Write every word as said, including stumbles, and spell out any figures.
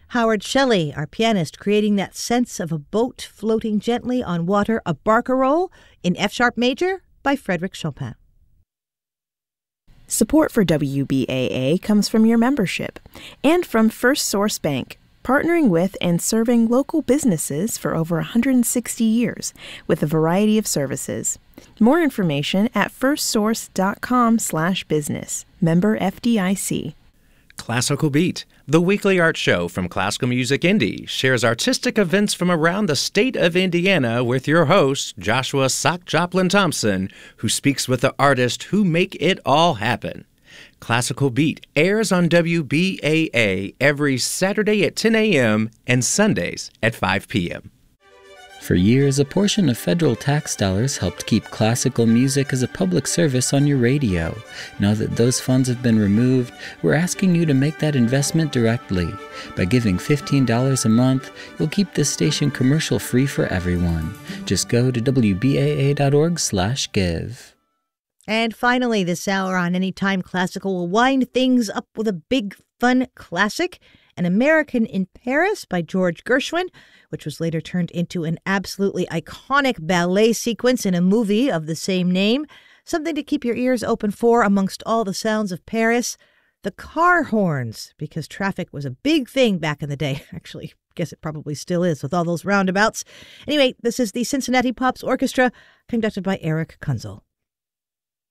Howard Shelley, our pianist, creating that sense of a boat floating gently on water, a barcarolle in F-sharp major by Frédéric Chopin. Support for W B A A comes from your membership and from First Source Bank, partnering with and serving local businesses for over one hundred sixty years with a variety of services. More information at firstsource.com slash business. Member F D I C. Classical Beat, the weekly art show from Classical Music Indie, shares artistic events from around the state of Indiana with your host, Joshua Sock Joplin Thompson, who speaks with the artists who make it all happen. Classical Beat airs on W B A A every Saturday at ten a.m. and Sundays at five p.m. For years, a portion of federal tax dollars helped keep classical music as a public service on your radio. Now that those funds have been removed, we're asking you to make that investment directly. By giving fifteen dollars a month, you'll keep this station commercial-free for everyone. Just go to W B A A dot org slash give. And finally, this hour on Anytime Classical will wind things up with a big, fun classic, An American in Paris by George Gershwin, which was later turned into an absolutely iconic ballet sequence in a movie of the same name. Something to keep your ears open for amongst all the sounds of Paris. The car horns, because traffic was a big thing back in the day. Actually, I guess it probably still is with all those roundabouts. Anyway, this is the Cincinnati Pops Orchestra, conducted by Eric Kunzel.